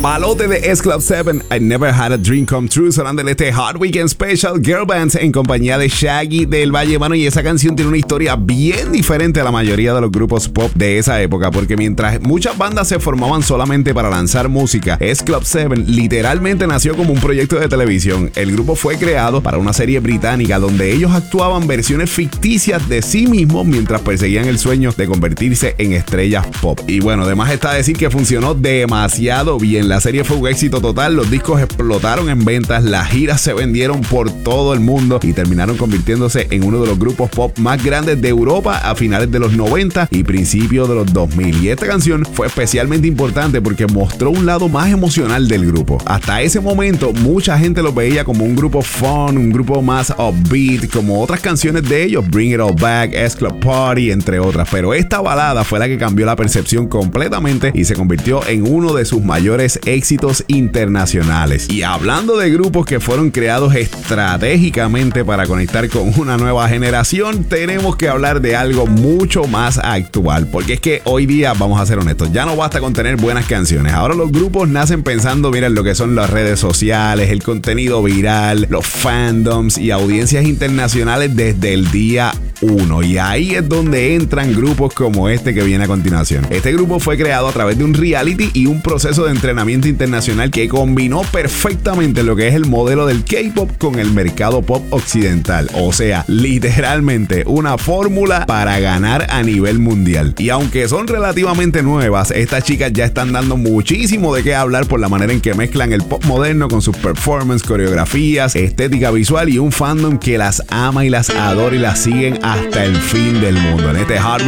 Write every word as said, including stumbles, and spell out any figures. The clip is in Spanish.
Palote de S Club siete, I Never Had a Dream Come True, sonando en este Hot Weekend Special Girl Bands en compañía de Shaggy del Valle, mano. Y esa canción tiene una historia bien diferente a la mayoría de los grupos pop de esa época, porque mientras muchas bandas se formaban solamente para lanzar música, S Club siete literalmente nació como un proyecto de televisión. El grupo fue creado para una serie británica donde ellos actuaban versiones ficticias de sí mismos mientras perseguían el sueño de convertirse en estrellas pop. Y bueno, además está decir que funcionó demasiado bien. La serie fue un éxito total, los discos explotaron en ventas, las giras se vendieron por todo el mundo y terminaron convirtiéndose en uno de los grupos pop más grandes de Europa a finales de los noventa y principios de los dos mil. Y esta canción fue especialmente importante porque mostró un lado más emocional del grupo. Hasta ese momento mucha gente los veía como un grupo fun, un grupo más upbeat, como otras canciones de ellos, Bring It All Back, S Club Party, entre otras. Pero esta balada fue la que cambió la percepción completamente y se convirtió en uno de sus mayores éxitos internacionales. Y hablando de grupos que fueron creados estratégicamente para conectar con una nueva generación, tenemos que hablar de algo mucho más actual, porque es que hoy día, vamos a ser honestos, ya no basta con tener buenas canciones. Ahora los grupos nacen pensando, miren, lo que son las redes sociales, el contenido viral, los fandoms y audiencias internacionales desde el día uno. Y ahí es donde entran grupos como este que viene a continuación. Este grupo fue creado a través de un reality y un proceso de entrenamiento internacional que combinó perfectamente lo que es el modelo del K-pop con el mercado pop occidental. O sea, literalmente una fórmula para ganar a nivel mundial. Y aunque son relativamente nuevas, estas chicas ya están dando muchísimo de qué hablar por la manera en que mezclan el pop moderno con sus performance, coreografías, estética visual y un fandom que las ama y las adora y las siguen hasta el fin del mundo. En este Hot